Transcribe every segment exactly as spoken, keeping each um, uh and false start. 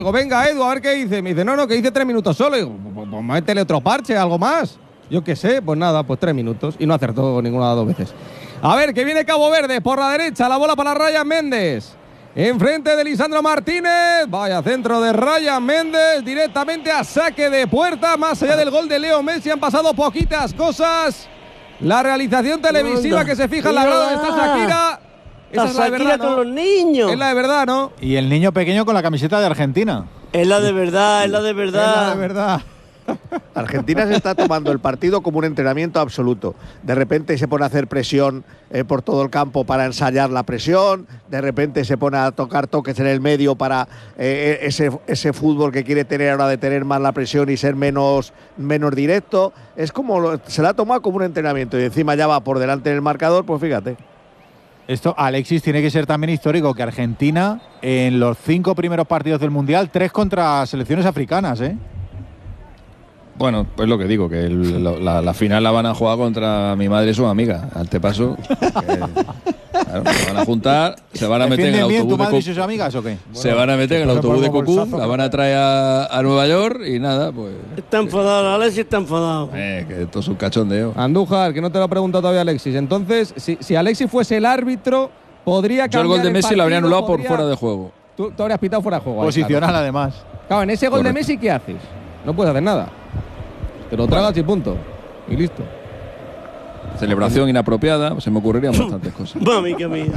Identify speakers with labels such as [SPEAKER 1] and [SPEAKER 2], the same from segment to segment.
[SPEAKER 1] Digo, venga, Edu, a ver qué dice. Me dice, no, no, que dice tres minutos solo. Y digo, pues, pues métele otro parche, algo más. Yo qué sé, pues nada, pues tres minutos. Y no acertó ninguna de las dos veces. A ver, que viene Cabo Verde por la derecha. La bola para Ryan Méndez. Enfrente de Lisandro Martínez. Vaya centro de Ryan Méndez. Directamente a saque de puerta. Más allá del gol de Leo Messi han pasado poquitas cosas. La realización televisiva que se fija en la grada de esta Shakira. Esa es la de verdad, ¿no?
[SPEAKER 2] Con los niños.
[SPEAKER 1] Es la de verdad, ¿no?
[SPEAKER 3] Y el niño pequeño con la camiseta de Argentina.
[SPEAKER 2] Es la de verdad, es la de verdad.
[SPEAKER 1] Es la de verdad.
[SPEAKER 4] Argentina se está tomando el partido como un entrenamiento absoluto. De repente se pone a hacer presión eh, por todo el campo para ensayar la presión. De repente se pone a tocar toques en el medio para eh, ese, ese fútbol que quiere tener ahora de tener más la presión y ser menos, menos directo. Es como lo, se la ha tomado como un entrenamiento y encima ya va por delante en el marcador, pues fíjate.
[SPEAKER 3] Esto, Alexis, tiene que ser también histórico que Argentina, en los cinco primeros partidos del Mundial, tres contra selecciones africanas, ¿eh?
[SPEAKER 5] Bueno, pues lo que digo, que el, la, la final la van a jugar contra mi madre y su amiga. Al te paso. Que, claro, se van a juntar, se van a meter en el
[SPEAKER 3] bien
[SPEAKER 5] autobús
[SPEAKER 3] tu madre
[SPEAKER 5] de
[SPEAKER 3] y sus amigas o qué?
[SPEAKER 5] Se bueno, van a meter en el autobús de Cocu, la van a traer a, a Nueva York y nada, pues.
[SPEAKER 2] Está enfadado, Alexis está enfadado.
[SPEAKER 5] Eh, que esto es un cachondeo.
[SPEAKER 1] Andújar, que no te lo ha preguntado todavía Alexis. Entonces, si, si Alexis fuese el árbitro, podría cambiar.
[SPEAKER 5] Yo el gol de Messi
[SPEAKER 1] partido,
[SPEAKER 5] lo habría anulado
[SPEAKER 1] podría...
[SPEAKER 5] por fuera de juego.
[SPEAKER 1] Tú, tú habrías pitado fuera de juego.
[SPEAKER 3] Posicional,
[SPEAKER 1] ahí, claro.
[SPEAKER 3] Además.
[SPEAKER 1] Claro, en ese gol
[SPEAKER 5] Correcto.
[SPEAKER 1] de Messi, ¿qué haces? No puedes hacer nada. Te lo tragas y punto. Y listo.
[SPEAKER 5] Celebración inapropiada, se me ocurrirían bastantes cosas.
[SPEAKER 2] Mami, que mía.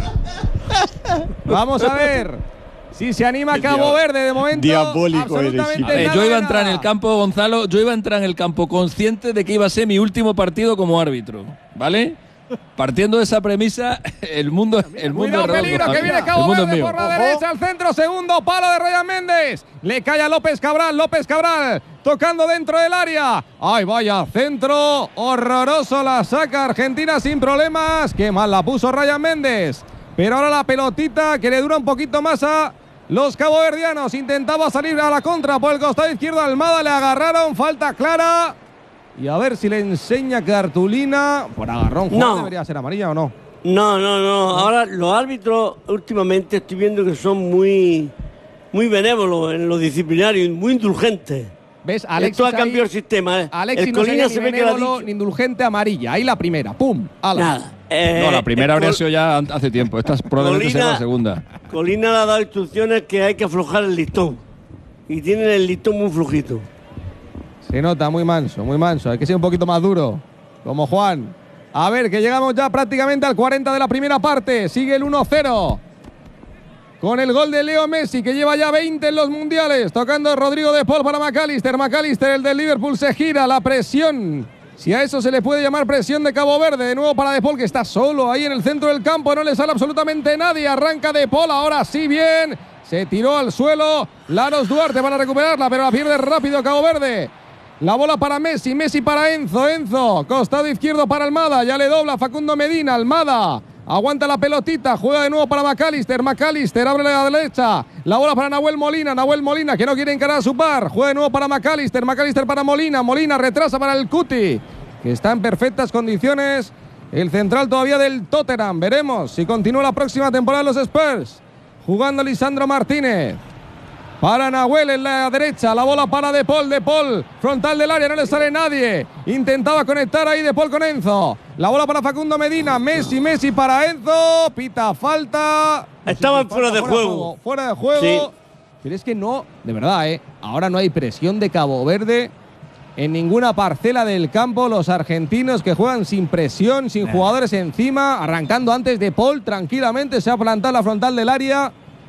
[SPEAKER 1] Vamos a ver si se anima Cabo Verde de momento.
[SPEAKER 6] Diabólico eres.
[SPEAKER 1] Absolutamente
[SPEAKER 5] A ver,
[SPEAKER 1] nada
[SPEAKER 5] yo
[SPEAKER 1] de
[SPEAKER 5] iba a entrar en
[SPEAKER 1] nada.
[SPEAKER 5] el campo, Gonzalo, yo iba a entrar en el campo consciente de que iba a ser mi último partido como árbitro, ¿vale? Partiendo de esa premisa, el mundo, el mundo
[SPEAKER 1] Cuidado,
[SPEAKER 5] es redondo.
[SPEAKER 1] peligro, que viene
[SPEAKER 5] El
[SPEAKER 1] Cabo
[SPEAKER 5] mundo es
[SPEAKER 1] Verde
[SPEAKER 5] mío.
[SPEAKER 1] por la derecha, al centro, segundo palo de Ryan Méndez. Le cae a López Cabral, López Cabral tocando dentro del área. ¡Ay, vaya centro! Horroroso, la saca Argentina sin problemas. ¡Qué mal la puso Ryan Méndez! Pero ahora la pelotita que le dura un poquito más a los caboverdianos. Intentaba salir a la contra por el costado izquierdo. Almada le agarraron, falta clara. Y a ver si le enseña cartulina. Por agarrón, Juan,
[SPEAKER 2] No.
[SPEAKER 1] ¿debería ser amarilla o no?
[SPEAKER 2] No, no, no. Ahora los árbitros últimamente estoy viendo que son muy, muy benévolos en lo disciplinario, muy indulgentes.
[SPEAKER 1] ¿Ves? Alexis
[SPEAKER 2] Esto ha
[SPEAKER 1] ahí-
[SPEAKER 2] cambiado el sistema. ¿eh?
[SPEAKER 1] Alexis
[SPEAKER 2] el
[SPEAKER 1] no
[SPEAKER 2] Colina
[SPEAKER 1] sería
[SPEAKER 2] se
[SPEAKER 1] ni
[SPEAKER 2] ve que la ha
[SPEAKER 1] benévolo
[SPEAKER 2] dicho.
[SPEAKER 1] ni indulgente, amarilla. Ahí la primera, ¡pum! ¡Hala!
[SPEAKER 2] Nada. Eh,
[SPEAKER 5] No, la primera
[SPEAKER 2] el
[SPEAKER 5] habría
[SPEAKER 2] Col-
[SPEAKER 5] sido ya hace tiempo. Esta es probablemente
[SPEAKER 2] Colina-
[SPEAKER 5] será la segunda.
[SPEAKER 2] Colina le ha dado instrucciones que hay que aflojar el listón. Y tienen el listón muy flojito.
[SPEAKER 1] Se nota muy manso, muy manso. Hay que ser un poquito más duro, como Juan. A ver, que llegamos ya prácticamente al cuarenta de la primera parte. Sigue el uno cero. Con el gol de Leo Messi, que lleva ya veinte en los mundiales. Tocando Rodrigo de Paul para McAllister. McAllister, el del Liverpool, se gira. La presión, si a eso se le puede llamar presión de Cabo Verde. De nuevo para de Paul, que está solo ahí en el centro del campo. No le sale absolutamente nadie. Arranca de Paul, ahora sí bien. Se tiró al suelo. Laros Duarte para recuperarla, pero la pierde rápido Cabo Verde. La bola para Messi, Messi para Enzo, Enzo, costado izquierdo para Almada, ya le dobla Facundo Medina, Almada, aguanta la pelotita, juega de nuevo para McAllister, McAllister abre a la derecha, la bola para Nahuel Molina, Nahuel Molina que no quiere encarar a su par, juega de nuevo para McAllister, McAllister para Molina, Molina retrasa para el Cuti, que está en perfectas condiciones, el central todavía del Tottenham, veremos si continúa la próxima temporada los Spurs, jugando Lisandro Martínez. Para Nahuel en la derecha, la bola para De Paul, De Paul, frontal del área, no le sale nadie. Intentaba conectar ahí De Paul con Enzo. La bola para Facundo Medina, Messi, Messi para Enzo. Pita falta.
[SPEAKER 2] Estaban
[SPEAKER 1] No sé si
[SPEAKER 2] fuera de
[SPEAKER 1] falta,
[SPEAKER 2] juego.
[SPEAKER 1] Fuera de juego.
[SPEAKER 2] Sí.
[SPEAKER 1] Pero es que no, de verdad, ¿eh? Ahora no hay presión de Cabo Verde en ninguna parcela del campo. Los argentinos que juegan sin presión, sin jugadores encima, arrancando antes De Paul tranquilamente. Se ha plantado la frontal del área.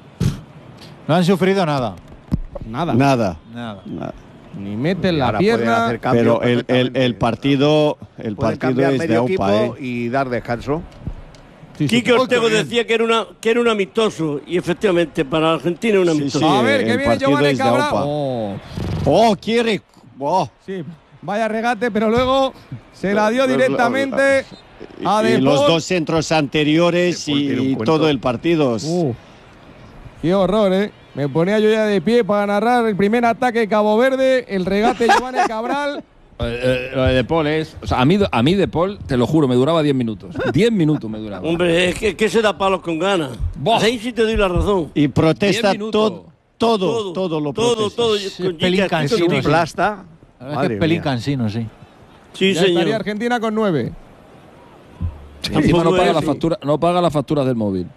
[SPEAKER 3] No han sufrido nada.
[SPEAKER 1] Nada.
[SPEAKER 6] Nada.
[SPEAKER 3] Nada.
[SPEAKER 6] nada.
[SPEAKER 1] Ni meten la
[SPEAKER 4] Ahora pueden
[SPEAKER 1] pierna.
[SPEAKER 4] hacer cambios
[SPEAKER 6] Pero el, el,
[SPEAKER 4] perfectamente.
[SPEAKER 6] el partido, el
[SPEAKER 4] Pueden
[SPEAKER 6] partido
[SPEAKER 4] cambiar
[SPEAKER 6] es de
[SPEAKER 4] medio
[SPEAKER 6] aupa,
[SPEAKER 4] equipo
[SPEAKER 6] ¿eh?
[SPEAKER 4] y dar descanso.
[SPEAKER 1] Sí, sí.
[SPEAKER 2] Quique Ortego decía que era, una, que era un amistoso. Y efectivamente, para Argentina es un
[SPEAKER 6] Sí,
[SPEAKER 2] amistoso.
[SPEAKER 6] sí.
[SPEAKER 1] A ver, que
[SPEAKER 6] el
[SPEAKER 1] viene
[SPEAKER 6] partido
[SPEAKER 1] Giovanni
[SPEAKER 6] es de
[SPEAKER 1] Cabral.
[SPEAKER 6] aupa.
[SPEAKER 1] Oh,
[SPEAKER 6] ¡Oh, quiere! Oh.
[SPEAKER 1] sí, vaya regate, pero luego se la dio directamente a
[SPEAKER 6] Y
[SPEAKER 1] De
[SPEAKER 6] los
[SPEAKER 1] Paul.
[SPEAKER 6] dos centros anteriores
[SPEAKER 4] De Paul tiene un
[SPEAKER 6] y
[SPEAKER 4] cuento.
[SPEAKER 6] todo el partido.
[SPEAKER 1] Uh, qué horror, ¿eh? Me ponía yo ya de pie para narrar el primer ataque de Cabo Verde, el regate de Giovanni Cabral.
[SPEAKER 5] Eh, eh, Lo de De Paul es. O sea, a mí, a mí De Paul, te lo juro, me duraba diez minutos. diez minutos me duraba.
[SPEAKER 2] Hombre, es que, es que se da palos con ganas.
[SPEAKER 5] Buah.
[SPEAKER 2] Ahí sí te doy la razón.
[SPEAKER 6] Y protesta
[SPEAKER 5] Diez minutos.
[SPEAKER 6] todo. todo, todo lo
[SPEAKER 2] todo,
[SPEAKER 6] protesta.
[SPEAKER 2] todo.
[SPEAKER 3] Es
[SPEAKER 2] con
[SPEAKER 3] pelín
[SPEAKER 2] chicas,
[SPEAKER 3] cansino,
[SPEAKER 2] con
[SPEAKER 4] Un
[SPEAKER 2] chicas.
[SPEAKER 4] plasta.
[SPEAKER 3] La verdad es
[SPEAKER 4] Madre
[SPEAKER 3] que es pelín
[SPEAKER 4] mía.
[SPEAKER 3] cansino, sí.
[SPEAKER 2] Sí,
[SPEAKER 1] Ya estaría
[SPEAKER 2] señor.
[SPEAKER 1] Argentina con nueve.
[SPEAKER 5] Encima no
[SPEAKER 2] Tampoco
[SPEAKER 5] paga,
[SPEAKER 2] es
[SPEAKER 5] la
[SPEAKER 2] así.
[SPEAKER 5] factura, no paga las facturas del móvil.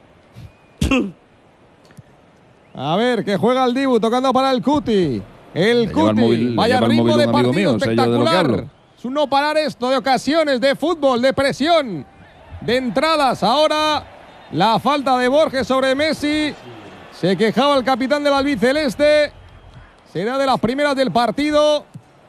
[SPEAKER 1] A ver, que juega el Dibu tocando para el Cuti. El
[SPEAKER 5] Le lleva el
[SPEAKER 1] Cuti.
[SPEAKER 5] móvil- le
[SPEAKER 1] Vaya
[SPEAKER 5] lleva el
[SPEAKER 1] ritmo
[SPEAKER 5] móvil
[SPEAKER 1] de
[SPEAKER 5] un amigo
[SPEAKER 1] partido
[SPEAKER 5] mío, sé yo de lo que
[SPEAKER 1] espectacular.
[SPEAKER 5] hablo.
[SPEAKER 1] Es un no parar esto de ocasiones, de fútbol, de presión, de entradas. Ahora la falta de Borges sobre Messi. Se quejaba el capitán del albiceleste. Será de las primeras del partido.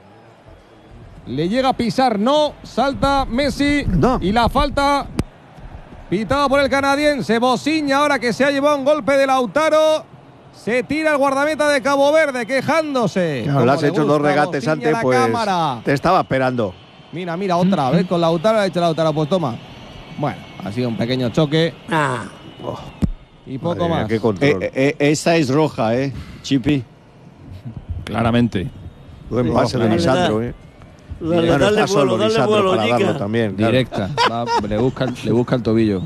[SPEAKER 1] Le llega a pisar, no. Salta Messi.
[SPEAKER 4] No.
[SPEAKER 1] Y la falta pitada por el canadiense. Bociña ahora que se ha llevado un golpe de Lautaro. Se tira el guardameta de Cabo Verde quejándose.
[SPEAKER 4] Claro, le
[SPEAKER 1] Como
[SPEAKER 4] has
[SPEAKER 1] le
[SPEAKER 4] hecho dos
[SPEAKER 1] gusta
[SPEAKER 4] regates
[SPEAKER 1] Bociña
[SPEAKER 4] antes,
[SPEAKER 1] la
[SPEAKER 4] pues
[SPEAKER 1] cámara.
[SPEAKER 4] te estaba esperando.
[SPEAKER 1] Mira, mira, otra vez con Lautaro. Ha hecho Lautaro, pues toma. Bueno, ha sido un pequeño choque
[SPEAKER 2] Ah,
[SPEAKER 1] y poco
[SPEAKER 4] Madre mía,
[SPEAKER 1] más.
[SPEAKER 4] qué control.
[SPEAKER 6] Eh, eh, esa es roja, ¿eh, Chipi?
[SPEAKER 5] Claramente.
[SPEAKER 4] Buen pase de
[SPEAKER 2] Dale,
[SPEAKER 4] Lisandro,
[SPEAKER 2] dale.
[SPEAKER 4] ¿eh?
[SPEAKER 2] dale,
[SPEAKER 4] Bueno,
[SPEAKER 2] dale
[SPEAKER 4] está
[SPEAKER 2] vuelo,
[SPEAKER 4] solo
[SPEAKER 2] dale
[SPEAKER 4] Lisandro
[SPEAKER 2] vuelo,
[SPEAKER 4] para darlo
[SPEAKER 2] chica.
[SPEAKER 4] también. claro.
[SPEAKER 5] Directa. Va, le, busca, le busca el tobillo.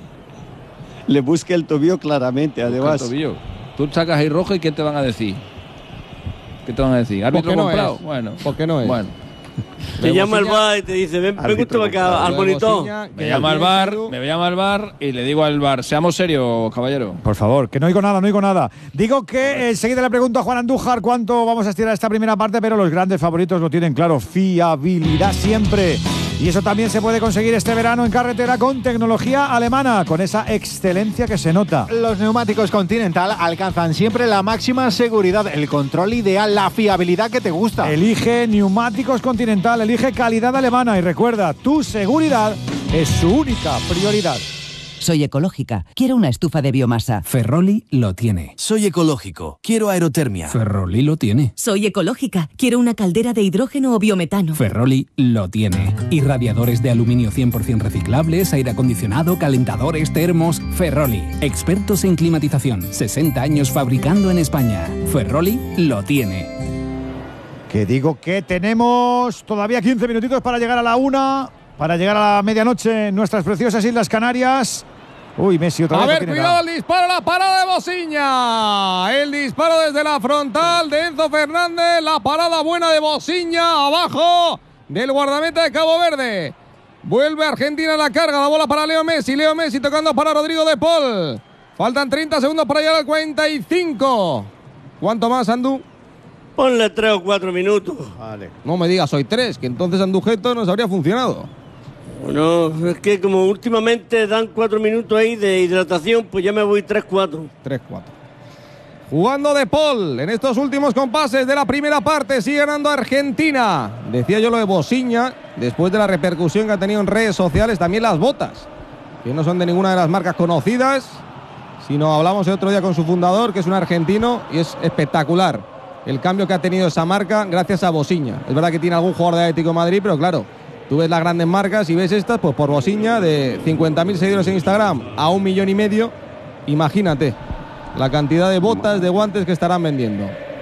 [SPEAKER 6] Le busca el tobillo claramente,
[SPEAKER 5] Busca el
[SPEAKER 6] además.
[SPEAKER 5] tobillo. Tú sacas ahí rojo y ¿qué te van a decir? ¿Qué te van a decir? ¿Árbitro
[SPEAKER 1] qué no
[SPEAKER 5] comprado?
[SPEAKER 1] es?
[SPEAKER 5] Bueno.
[SPEAKER 1] ¿Por qué no es?
[SPEAKER 5] Bueno.
[SPEAKER 2] Te llama el
[SPEAKER 1] Bociña-
[SPEAKER 2] V A R y te dice, ven, ven
[SPEAKER 4] Árbitro
[SPEAKER 2] usted para acá, al
[SPEAKER 1] Lo de
[SPEAKER 2] monitor.
[SPEAKER 1] Bociña, que
[SPEAKER 5] Me llama al
[SPEAKER 1] bien,
[SPEAKER 5] bar,
[SPEAKER 1] Edu.
[SPEAKER 5] me llama al bar y le digo al bar, seamos serios, caballero.
[SPEAKER 7] Por favor, que no oigo nada, no oigo nada. Digo que eh, enseguida le pregunto a Juan Andújar cuánto vamos a estirar esta primera parte, pero los grandes favoritos lo tienen claro, fiabilidad siempre. Y eso también se puede conseguir este verano en carretera con tecnología alemana, con esa excelencia que se nota.
[SPEAKER 3] Los neumáticos Continental alcanzan siempre la máxima seguridad, el control ideal, la fiabilidad que te gusta.
[SPEAKER 7] Elige neumáticos Continental, elige calidad alemana y recuerda, tu seguridad es su única prioridad.
[SPEAKER 8] Soy ecológica. Quiero una estufa de biomasa.
[SPEAKER 9] Ferroli lo tiene.
[SPEAKER 10] Soy ecológico. Quiero aerotermia.
[SPEAKER 9] Ferroli lo tiene.
[SPEAKER 11] Soy ecológica. Quiero una caldera de hidrógeno o biometano.
[SPEAKER 9] Ferroli lo tiene. Irradiadores de aluminio cien por ciento reciclables, aire acondicionado, calentadores, termos. Ferroli. Expertos en climatización. sesenta años fabricando en España. Ferroli lo tiene.
[SPEAKER 7] Que digo que tenemos todavía quince minutitos para llegar a la una, para llegar a la medianoche en nuestras preciosas Islas Canarias. Uy, Messi otra
[SPEAKER 1] A
[SPEAKER 7] vez.
[SPEAKER 1] ver,
[SPEAKER 7] lo tiene
[SPEAKER 1] cuidado
[SPEAKER 7] dado.
[SPEAKER 1] el disparo, la parada de Bociña. El disparo desde la frontal de Enzo Fernández. La parada buena de Bociña abajo del guardameta de Cabo Verde. Vuelve Argentina a la carga. La bola para Leo Messi. Leo Messi tocando para Rodrigo de Paul. Faltan treinta segundos para llegar al cuarenta y cinco. ¿Cuánto más, Andú?
[SPEAKER 2] Ponle tres o cuatro minutos.
[SPEAKER 4] Vale.
[SPEAKER 1] No me digas hoy tres, que entonces Andujeto nos habría funcionado.
[SPEAKER 2] Bueno, es que como últimamente dan cuatro minutos ahí de hidratación, pues ya me voy tres cuatro.
[SPEAKER 1] tres cuatro. Jugando de Paul en estos últimos compases de la primera parte. Sigue ganando Argentina. Decía yo lo de Bociña, después de la repercusión que ha tenido en redes sociales, también las botas, que no son de ninguna de las marcas conocidas, sino hablamos el otro día con su fundador, que es un argentino, y es espectacular el cambio que ha tenido esa marca gracias a Bociña. Es verdad que tiene algún jugador de Atlético de Madrid, pero claro, tú ves las grandes marcas y ves estas, pues por Bociña, de cincuenta mil seguidores en Instagram a un millón y medio. Imagínate la cantidad de botas, de guantes que estarán vendiendo.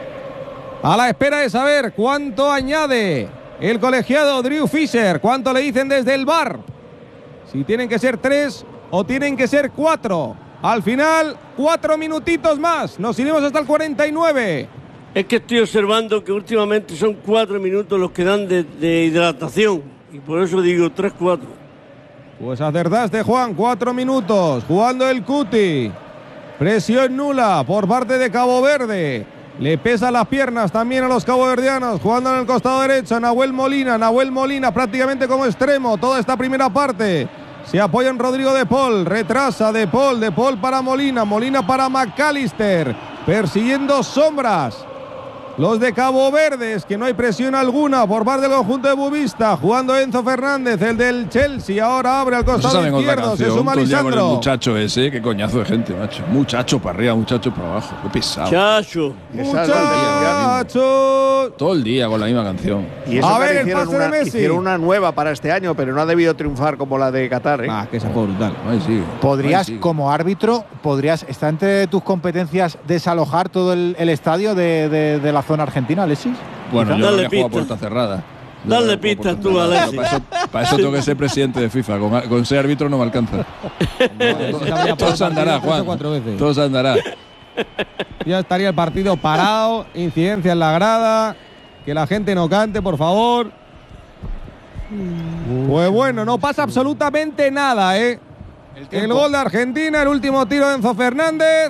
[SPEAKER 1] A la espera de saber cuánto añade el colegiado Drew Fisher, cuánto le dicen desde el V A R. Si tienen que ser tres o tienen que ser cuatro. Al final, cuatro minutitos más. Nos iremos hasta el cuarenta y nueve.
[SPEAKER 2] Es que estoy observando que últimamente son cuatro minutos los que dan de, de hidratación. Y por eso digo tres cuatro.
[SPEAKER 1] Pues acertaste, Juan. Cuatro minutos. Jugando el Cuti. Presión nula por parte de Cabo Verde. Le pesan las piernas también a los caboverdianos. Jugando en el costado derecho, Nahuel Molina. Nahuel Molina prácticamente como extremo toda esta primera parte. Se apoya en Rodrigo de Paul. Retrasa de Paul. De Paul para Molina. Molina para McAllister. Persiguiendo sombras. Los de Cabo Verde, es que no hay presión alguna por parte del conjunto de Bubista. Jugando Enzo Fernández, el del Chelsea. Ahora abre al
[SPEAKER 5] No se
[SPEAKER 1] costado
[SPEAKER 5] saben otra
[SPEAKER 1] izquierdo. Se
[SPEAKER 5] canción,
[SPEAKER 1] suma
[SPEAKER 5] todo el día con el
[SPEAKER 1] Lisandro.
[SPEAKER 5] muchacho ese, qué coñazo de gente, macho. Muchacho para arriba, muchacho para abajo. Qué pesado.
[SPEAKER 2] Chacho.
[SPEAKER 1] Muchacho.
[SPEAKER 5] Todo el día con la misma canción.
[SPEAKER 4] Y eso
[SPEAKER 1] A
[SPEAKER 4] que
[SPEAKER 1] ver, el
[SPEAKER 4] hicieron
[SPEAKER 1] pase de
[SPEAKER 4] una,
[SPEAKER 1] Messi.
[SPEAKER 4] hicieron una nueva para este año, pero no ha debido triunfar como la de Qatar, ¿eh?
[SPEAKER 1] Ah, que esa fue brutal.
[SPEAKER 5] Ahí sigue.
[SPEAKER 3] ¿Podrías,
[SPEAKER 5] Ahí sigue.
[SPEAKER 3] como árbitro, podrías, está entre tus competencias desalojar todo el, el estadio de, de- de la zona argentina, Alexis?
[SPEAKER 5] Bueno, yo
[SPEAKER 2] Dale
[SPEAKER 5] creo que juega a
[SPEAKER 2] pista.
[SPEAKER 5] puerta cerrada. Yo
[SPEAKER 2] Dale
[SPEAKER 5] creo que
[SPEAKER 2] pista
[SPEAKER 5] juega a
[SPEAKER 2] tú,
[SPEAKER 5] puerta cerrada,
[SPEAKER 2] Alexis.
[SPEAKER 5] pero Para eso, para eso tengo que ser presidente de FIFA. Con, con ser árbitro no me alcanza. Todo se andará, Juan.
[SPEAKER 1] Cuatro veces.
[SPEAKER 5] Todo se andará.
[SPEAKER 1] Ya estaría el partido parado, incidencia en la grada, que la gente no cante, por favor. Pues bueno, no pasa absolutamente nada, ¿eh? El, el gol de Argentina, el último tiro de Enzo Fernández.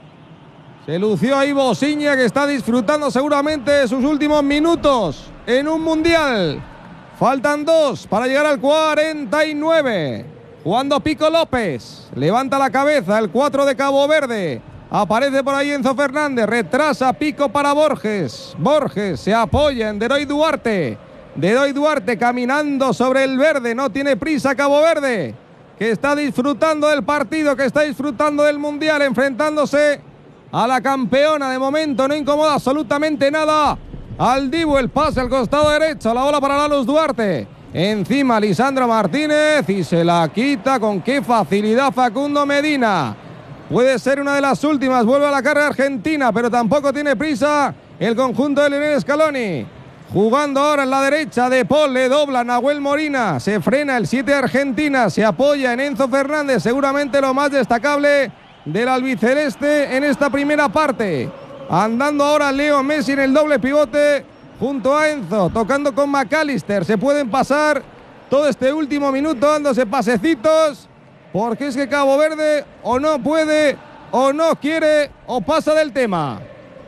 [SPEAKER 1] Se lució ahí Bosiña, que está disfrutando seguramente de sus últimos minutos en un mundial. Faltan dos para llegar al cuarenta y nueve. Jugando Pico López. Levanta la cabeza el cuatro de Cabo Verde. Aparece por ahí Enzo Fernández. Retrasa Pico para Borges. Borges se apoya en Deroy Duarte. Deroy Duarte caminando sobre el verde. No tiene prisa Cabo Verde, que está disfrutando del partido, que está disfrutando del mundial, enfrentándose a la campeona. De momento no incomoda absolutamente nada al Dibu. El pase al costado derecho, la bola para Lalus Duarte. Encima Lisandro Martínez y se la quita con qué facilidad Facundo Medina. Puede ser una de las últimas, vuelve a la carrera argentina, pero tampoco tiene prisa el conjunto de Lionel Scaloni. Jugando ahora en la derecha, De Paul, le dobla Nahuel Molina, se frena el siete de Argentina, se apoya en Enzo Fernández, seguramente lo más destacable del albiceleste en esta primera parte. Andando ahora Leo Messi en el doble pivote junto a Enzo, tocando con McAllister. Se pueden pasar todo este último minuto dándose pasecitos, porque es que Cabo Verde o no puede, o no quiere, o pasa del tema.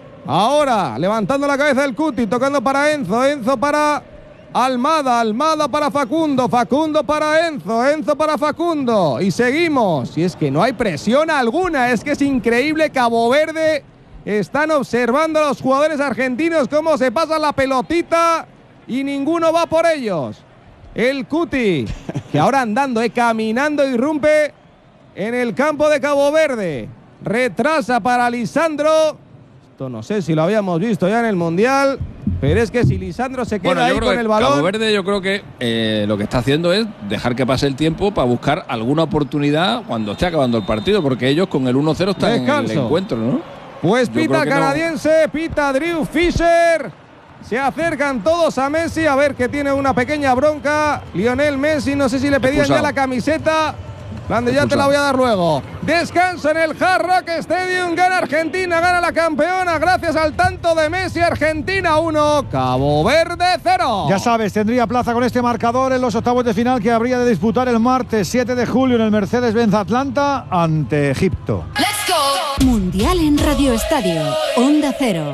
[SPEAKER 1] Ahora, levantando la cabeza del Cuti, tocando para Enzo, Enzo para Almada, Almada para Facundo, Facundo para Enzo, Enzo para Facundo. Y seguimos, y es que no hay presión alguna, es que es increíble. Cabo Verde, están observando a los jugadores argentinos cómo se pasan la pelotita y ninguno va por ellos. El Cuti, que ahora andando, eh, caminando, irrumpe en el campo de Cabo Verde. Retrasa para Lisandro. Esto no sé si lo habíamos visto ya en el Mundial, pero es que si Lisandro se queda
[SPEAKER 5] bueno,
[SPEAKER 1] ahí con el balón...
[SPEAKER 5] Cabo Verde yo creo que eh, lo que está haciendo es dejar que pase el tiempo para buscar alguna oportunidad cuando esté acabando el partido, porque ellos con el uno cero están Descanso. en el encuentro, ¿no?
[SPEAKER 1] Pues pita canadiense, no. Pita Drew Fisher. Se acercan todos a Messi, a ver que tiene una pequeña bronca Lionel Messi, no sé si le pedían Expulsado. ya la camiseta. Grande, ya te la voy a dar luego. Descanso en el Hard Rock Stadium, gana Argentina, gana la campeona, gracias al tanto de Messi. Argentina uno, Cabo Verde cero.
[SPEAKER 7] Ya sabes, tendría plaza con este marcador en los octavos de final que habría de disputar el martes siete de julio en el Mercedes-Benz Atlanta ante Egipto.
[SPEAKER 11] Let's go. Mundial en Radio Estadio, Onda Cero.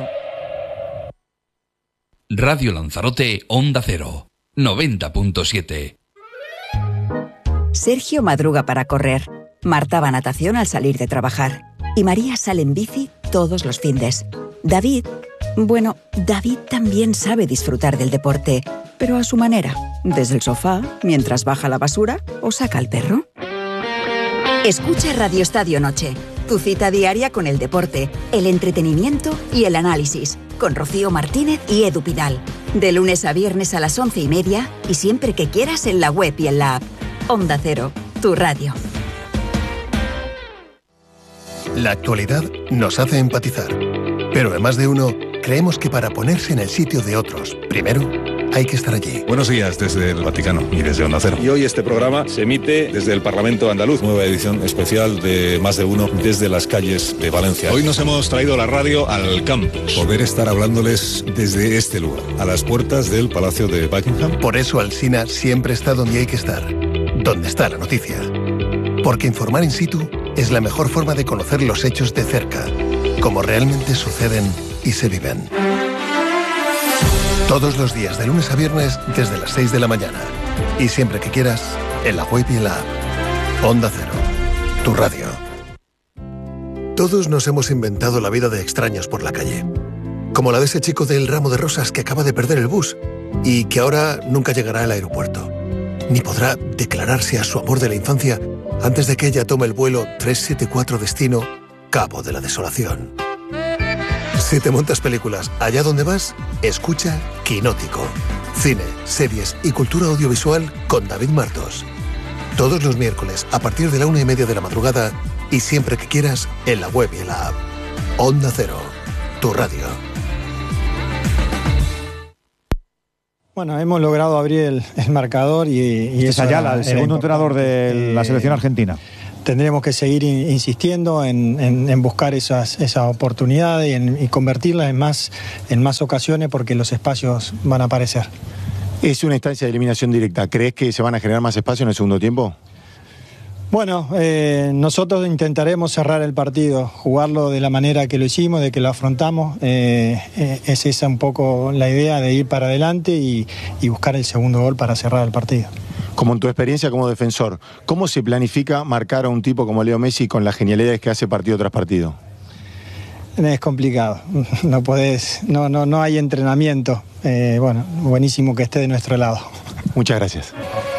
[SPEAKER 10] Radio Lanzarote, Onda Cero, noventa punto siete.
[SPEAKER 12] Sergio madruga para correr, Marta va a natación al salir de trabajar y María sale en bici todos los findes. David, bueno, David también sabe disfrutar del deporte, pero a su manera, desde el sofá, mientras baja la basura o saca al perro. Escucha Radio Estadio Noche, tu cita diaria con el deporte, el entretenimiento y el análisis, con Rocío Martínez y Edu Pidal. De lunes a viernes a las once y media y siempre que quieras en la web y en la app. Onda Cero, tu radio.
[SPEAKER 13] La actualidad nos hace empatizar, pero en más de uno creemos que para ponerse en el sitio de otros, primero hay que estar allí.
[SPEAKER 14] Buenos días desde el Vaticano y desde Onda Cero. Y hoy este programa se emite desde el Parlamento Andaluz, nueva edición especial de Más de Uno desde las calles de Valencia. Hoy nos hemos traído la radio al campus, poder estar hablándoles desde este lugar, a las puertas del Palacio de Buckingham.
[SPEAKER 13] Por eso Alsina siempre está donde hay que estar, donde está la noticia. Porque informar in situ es la mejor forma de conocer los hechos de cerca, como realmente suceden y se viven. Todos los días, de lunes a viernes, desde las seis de la mañana. Y siempre que quieras, en la web y en la app. Onda Cero, tu radio. Todos nos hemos inventado la vida de extraños por la calle. Como la de ese chico del ramo de rosas que acaba de perder el bus y que ahora nunca llegará al aeropuerto. Ni podrá declararse a su amor de la infancia antes de que ella tome el vuelo trescientos setenta y cuatro destino Cabo de la Desolación. Si te montas películas allá donde vas, escucha Quinótico. Cine, series y cultura audiovisual con David Martos. Todos los miércoles a partir de la una y media de la madrugada y siempre que quieras en la web y en la app. Onda Cero, tu radio.
[SPEAKER 15] Bueno, hemos logrado abrir el, el marcador y, y
[SPEAKER 7] es Ayala, el segundo entrador de la selección argentina.
[SPEAKER 15] tendremos que seguir in, insistiendo en, en, en buscar esas, esas oportunidades y, en, y convertirlas en más, en más ocasiones porque los espacios van a aparecer.
[SPEAKER 16] Es una instancia de eliminación directa. ¿Crees que se van a generar más espacio en el segundo tiempo?
[SPEAKER 15] Bueno, eh, nosotros intentaremos cerrar el partido, jugarlo de la manera que lo hicimos, de que lo afrontamos. Eh, eh, es esa un poco la idea de ir para adelante y, y buscar el segundo gol para cerrar el partido.
[SPEAKER 16] Como en tu experiencia como defensor, ¿cómo se planifica marcar a un tipo como Leo Messi con las genialidades que hace partido tras partido?
[SPEAKER 15] Es complicado, no podés, no, no, no hay entrenamiento. Eh, bueno, buenísimo que esté de nuestro lado.
[SPEAKER 16] Muchas gracias.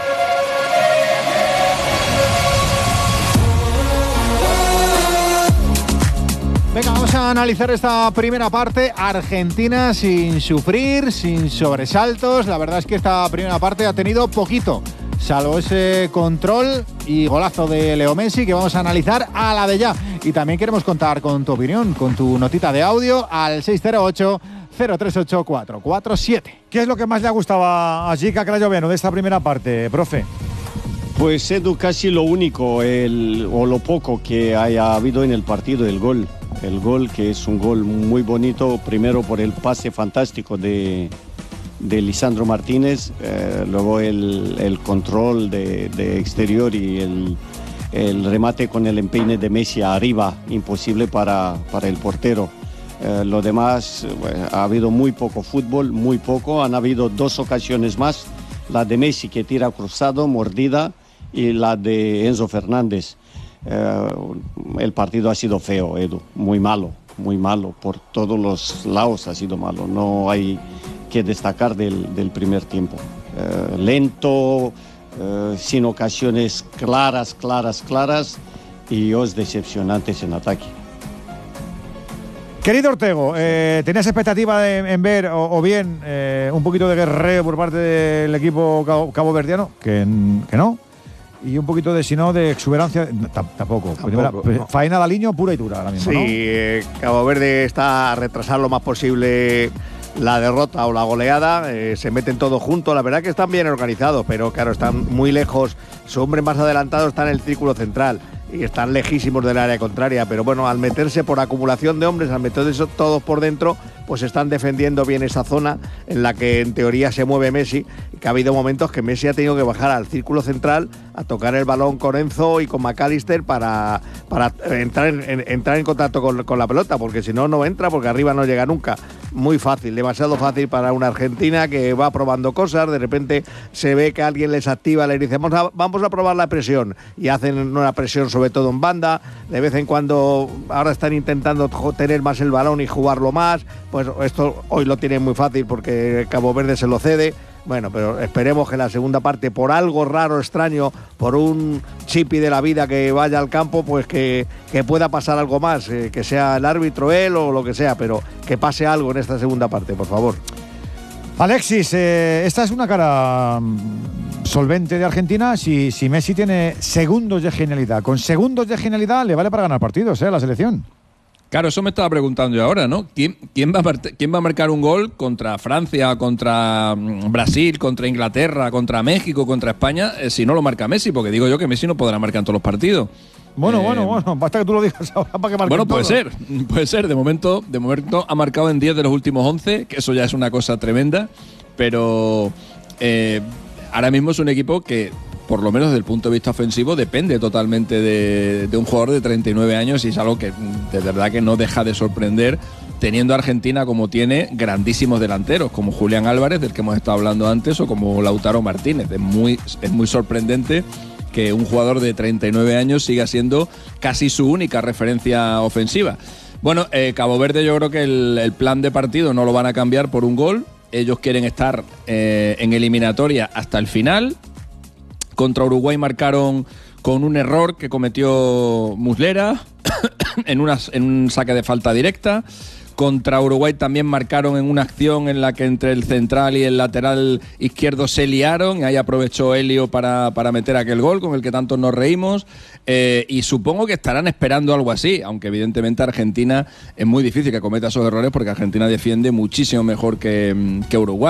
[SPEAKER 3] Venga, vamos a analizar esta primera parte. Argentina sin sufrir, sin sobresaltos. La verdad es que esta primera parte ha tenido poquito, salvo ese control y golazo de Leo Messi, que vamos a analizar a la de ya. Y también queremos contar con tu opinión, con tu notita de audio al seis cero ocho, cero tres ocho, cuatro cuatro siete.
[SPEAKER 7] ¿Qué es lo que más le ha gustado a Gica Craioveno de esta primera parte, profe?
[SPEAKER 6] Pues Edu, casi lo único el, o lo poco que haya habido en el partido, el gol. El gol, que es un gol muy bonito, primero por el pase fantástico de, de Lisandro Martínez, eh, luego el, el control de, de exterior y el, el remate con el empeine de Messi arriba, imposible para, para el portero. Eh, lo demás, bueno, ha habido muy poco fútbol, muy poco. Han habido dos ocasiones más, la de Messi que tira cruzado, mordida, y la de Enzo Fernández. Eh, el partido ha sido feo, Edu, muy malo, muy malo, por todos los lados ha sido malo, no hay que destacar del, del primer tiempo. Eh, lento, eh, sin ocasiones claras, claras, claras, y os decepcionantes en ataque.
[SPEAKER 7] Querido Ortego, eh, ¿tenías expectativa de, en ver o, o bien eh, un poquito de guerrero por parte del equipo cabo, caboverdiano? Que, que no. Y un poquito de, si no, de exuberancia, no, tampoco. tampoco Primera, no. Faena Daliño pura y dura ahora mismo,
[SPEAKER 4] sí,
[SPEAKER 7] ¿no?
[SPEAKER 4] eh, Cabo Verde está a retrasar lo más posible la derrota o la goleada. Eh, se meten todos juntos. La verdad que están bien organizados, pero claro, están muy lejos. Su hombre más adelantado está en el círculo central y están lejísimos del área contraria. Pero bueno, al meterse por acumulación de hombres, al meterse todos por dentro, pues están defendiendo bien esa zona en la que en teoría se mueve Messi, y que ha habido momentos que Messi ha tenido que bajar al círculo central a tocar el balón con Enzo y con McAllister para, para entrar, en, en, entrar en contacto con, con la pelota, porque si no, no entra, porque arriba no llega nunca. Muy fácil, demasiado fácil para una Argentina que va probando cosas. De repente se ve que alguien les activa, les dice vamos a, vamos a probar la presión, y hacen una presión sobre todo en banda. De vez en cuando ahora están intentando tener más el balón y jugarlo más. Pues esto hoy lo tienen muy fácil porque Cabo Verde se lo cede. Bueno, pero esperemos que en la segunda parte, por algo raro, extraño, por un chipi de la vida que vaya al campo, pues que, que pueda pasar algo más, eh, que sea el árbitro él o lo que sea, pero que pase algo en esta segunda parte, por favor.
[SPEAKER 7] Alexis, eh, esta es una cara solvente de Argentina. Si, si Messi tiene segundos de genialidad, con segundos de genialidad le vale para ganar partidos, ¿eh? La selección.
[SPEAKER 5] Claro, eso me estaba preguntando yo ahora, ¿no? ¿Quién, quién, va a, ¿Quién va a marcar un gol contra Francia, contra Brasil, contra Inglaterra, contra México, contra España, eh, si no lo marca Messi? Porque digo yo que Messi no podrá marcar en todos los partidos.
[SPEAKER 7] Bueno,
[SPEAKER 5] eh,
[SPEAKER 7] bueno, bueno, basta que tú lo digas ahora para que marque.
[SPEAKER 5] Bueno, puede
[SPEAKER 7] todo.
[SPEAKER 5] ser, puede ser. De momento, de momento ha marcado en diez de los últimos once, que eso ya es una cosa tremenda, pero eh, ahora mismo es un equipo que, por lo menos desde el punto de vista ofensivo, depende totalmente de, de un jugador de treinta y nueve años, y es algo que de verdad que no deja de sorprender, teniendo a Argentina como tiene grandísimos delanteros, como Julián Álvarez, del que hemos estado hablando antes, o como Lautaro Martínez. Es muy, es muy sorprendente que un jugador de treinta y nueve años siga siendo casi su única referencia ofensiva. Bueno, eh, Cabo Verde, yo creo que el, el plan de partido no lo van a cambiar por un gol. Ellos quieren estar eh, en eliminatoria hasta el final. Contra Uruguay marcaron con un error que cometió Muslera en, una, en un saque de falta directa. Contra Uruguay también marcaron en una acción en la que entre el central y el lateral izquierdo se liaron, y ahí aprovechó Helio para, para meter aquel gol con el que tantos nos reímos. Eh, y supongo que estarán esperando algo así, aunque evidentemente Argentina es muy difícil que cometa esos errores, porque Argentina defiende muchísimo mejor que, que Uruguay.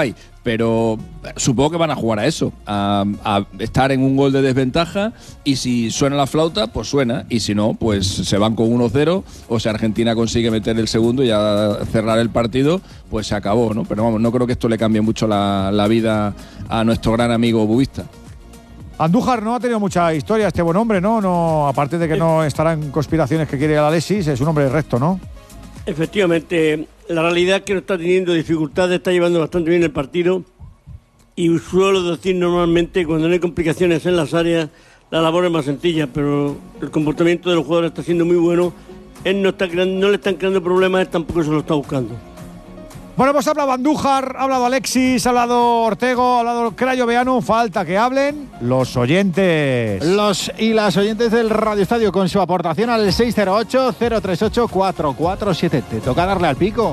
[SPEAKER 5] pero supongo que van a jugar a eso, a, a estar en un gol de desventaja, y si suena la flauta, pues suena, y si no, pues se van con uno cero, o si Argentina consigue meter el segundo y ya cerrar el partido, pues se acabó, ¿no? Pero vamos, no creo que esto le cambie mucho la, la vida a nuestro gran amigo Bubista.
[SPEAKER 7] Andújar no ha tenido mucha historia este buen hombre, ¿no? no aparte de que no estará en conspiraciones que quiere el Alexis, es un hombre recto, ¿no?
[SPEAKER 2] Efectivamente, la realidad es que no está teniendo dificultades, está llevando bastante bien el partido, y suelo decir normalmente cuando no hay complicaciones en las áreas la labor es más sencilla, pero el comportamiento de los jugadores está siendo muy bueno. Él no, está creando, no le están creando problemas, él tampoco se lo está buscando.
[SPEAKER 7] Bueno, pues ha hablado Andújar, ha hablado Alexis, ha hablado Ortego, ha hablado Crayo Beanu. Falta que hablen los oyentes.
[SPEAKER 3] Los y las oyentes del Radio Estadio con su aportación al seis cero ocho, cero tres ocho, cuatro cuatro siete. Te toca darle al pico.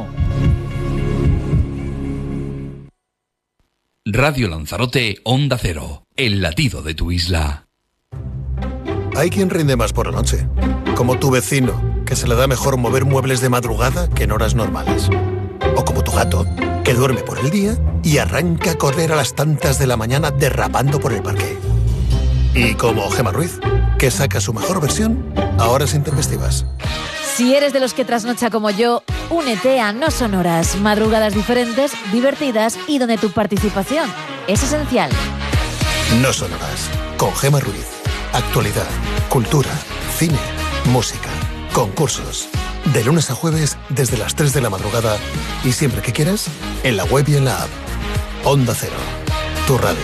[SPEAKER 10] Radio Lanzarote, Onda Cero, el latido de tu isla.
[SPEAKER 13] Hay quien rinde más por la noche, como tu vecino, que se le da mejor mover muebles de madrugada que en horas normales. O como tu gato, que duerme por el día y arranca a correr a las tantas de la mañana derrapando por el parque. Y como Gemma Ruiz, que saca su mejor versión a horas intempestivas.
[SPEAKER 17] Si eres de los que trasnocha como yo, únete a No Sonoras, madrugadas diferentes, divertidas y donde tu participación es esencial.
[SPEAKER 13] No Sonoras, con Gemma Ruiz. Actualidad, cultura, cine, música, concursos. De lunes a jueves desde las tres de la madrugada y siempre que quieras, en la web y en la app. Onda Cero, tu radio.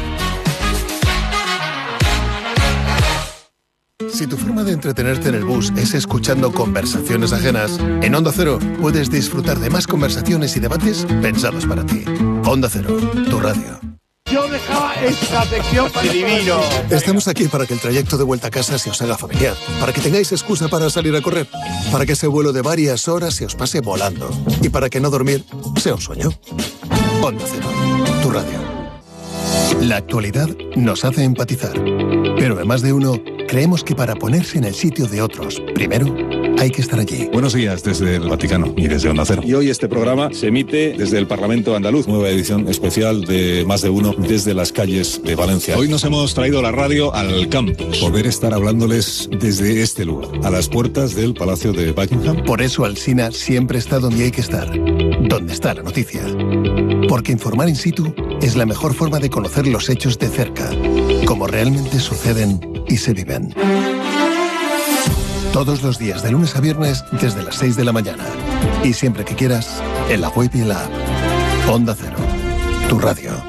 [SPEAKER 13] Si tu forma de entretenerte en el bus es escuchando conversaciones ajenas, en Onda Cero puedes disfrutar de más conversaciones y debates pensados para ti. Onda Cero, tu radio.
[SPEAKER 4] Yo dejaba esta sección para divino.
[SPEAKER 13] Estamos aquí para que el trayecto de vuelta a casa se os haga familiar, para que tengáis excusa para salir a correr, para que ese vuelo de varias horas se os pase volando y para que no dormir sea un sueño. Onda Cero, tu radio. La actualidad nos hace empatizar, pero en Más de Uno creemos que para ponerse en el sitio de otros, primero hay que estar allí.
[SPEAKER 14] Buenos días desde el Vaticano y desde Onda Cero. Y hoy este programa se emite desde el Parlamento Andaluz, nueva edición especial de Más de Uno desde las calles de Valencia. Hoy nos hemos traído la radio al campus, poder estar hablándoles desde este lugar, a las puertas del Palacio de Buckingham.
[SPEAKER 13] Por eso Alsina siempre está donde hay que estar, donde está la noticia. Porque informar in situ es la mejor forma de conocer los hechos de cerca, como realmente suceden y se viven. Todos los días, de lunes a viernes, desde las seis de la mañana. Y siempre que quieras, en la web y en la app. Onda Cero, tu radio.